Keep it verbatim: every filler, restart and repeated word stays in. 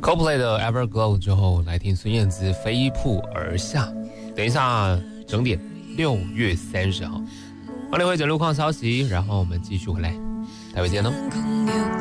Coldplay 的 Everglow 之后，来听孙燕姿飞瀑而下。等一下整点六月三十号，帮你会诊路况消息，然后我们继续回来，待会见喽。